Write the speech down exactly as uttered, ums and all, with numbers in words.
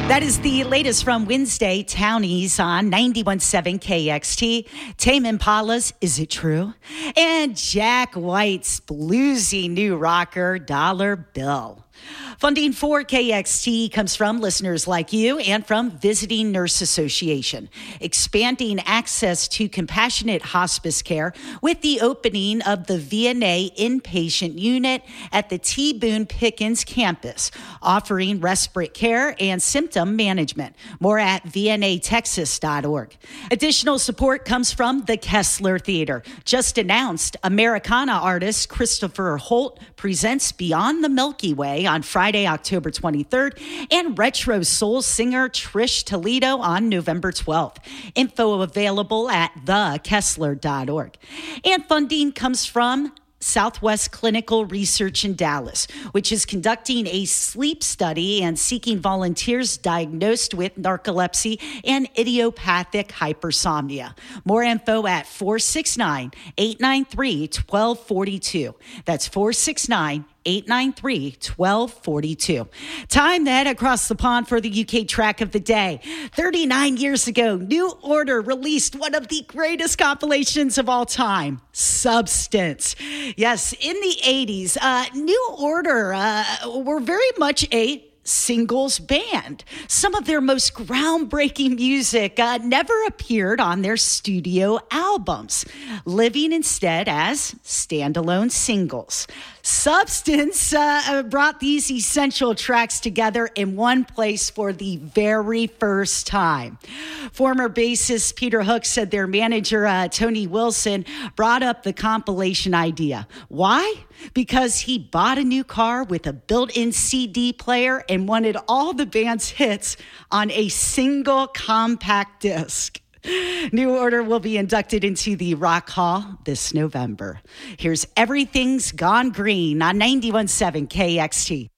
That is the latest from Wednesday Townies on ninety-one point seven K X T. Tame Impala's Is It True? And Jack White's bluesy new rocker, Dollar Bill. Funding for K X T comes from listeners like you and from Visiting Nurse Association, expanding access to compassionate hospice care with the opening of the V N A inpatient unit at the T. Boone Pickens campus, offering respiratory care and symptom management. More at V N A Texas dot org. Additional support comes from the Kessler Theater. Just announced, Americana artist Christopher Holt presents Beyond the Milky Way on Friday, October twenty-third, and retro soul singer Trish Toledo on November twelfth. Info available at the Kessler dot org. And funding comes from Southwest Clinical Research in Dallas, which is conducting a sleep study and seeking volunteers diagnosed with narcolepsy and idiopathic hypersomnia. More info at four six nine, eight nine three, one two four two. That's four six nine, eight nine three, one two four two. Time then across the pond for the U K track of the day. thirty-nine years ago, New Order released one of the greatest compilations of all time, Substance. Yes, in the eighties, uh, New Order uh, were very much a singles band. Some of their most groundbreaking music uh, never appeared on their studio albums, living instead as standalone singles. Substance uh, brought these essential tracks together in one place for the very first time. Former bassist Peter Hook said their manager, uh, Tony Wilson, brought up the compilation idea. Why? Because he bought a new car with a built-in C D player and wanted all the band's hits on a single compact disc. New Order will be inducted into the Rock Hall this November. Here's Everything's Gone Green on ninety-one point seven K X T.